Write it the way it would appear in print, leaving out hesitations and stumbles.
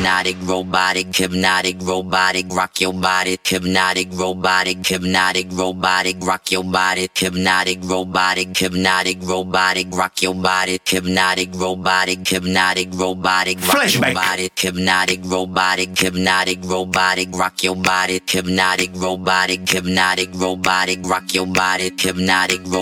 hypnotic, robotic, rock your body, hypnotic, robotic, rock your body, hypnotic, robotic, rock your body, hypnotic, robotic, rock your body, hypnotic, robotic, rock your body, hypnotic, robotic, rock your body, hypnotic.